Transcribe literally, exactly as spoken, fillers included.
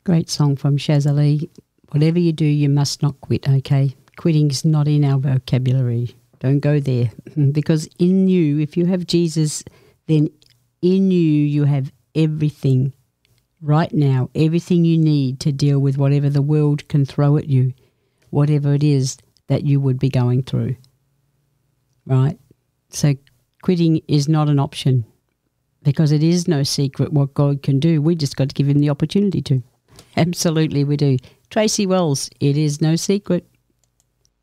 Great song from Shazali. Whatever you do, you must not quit, okay? Quitting is not in our vocabulary. Don't go there. Because in you, if you have Jesus, then in you, you have everything right now, everything you need to deal with whatever the world can throw at you, whatever it is that you would be going through, right? So quitting is not an option because it is no secret what God can do. We just got to give him the opportunity to. Absolutely we do. Tracy Wells, it is no secret.